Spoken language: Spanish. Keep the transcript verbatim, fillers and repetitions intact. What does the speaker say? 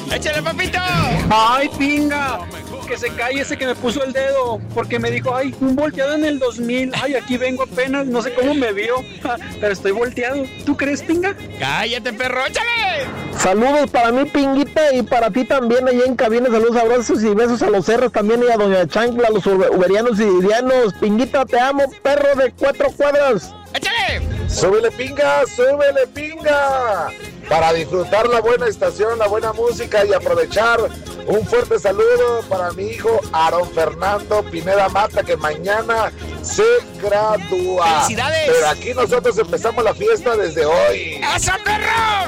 ¡Échale, papito! Ay, pinga, que se calle ese que me puso el dedo, porque me dijo, ay, un volteado en el dos mil, ay, aquí vengo apenas, no sé cómo me vio, pero estoy volteado. ¿Tú crees, pinga? ¡Cállate, perro! ¡Échale! Saludos para mí, Pinguita, y para ti también allá en cabina. Saludos, abrazos y besos a los cerros también y a doña Chancla, a los uberianos y irianos. Pinguita, te amo, perro de cuatro cuadras. ¡Échale! ¡Súbele, pinga! ¡Súbele, pinga! Para disfrutar la buena estación, la buena música y aprovechar. Un fuerte saludo para mi hijo Aaron Fernando Pineda Mata, que mañana se gradúa. ¡Felicidades! Pero aquí nosotros empezamos la fiesta desde hoy. ¡Eso, perro!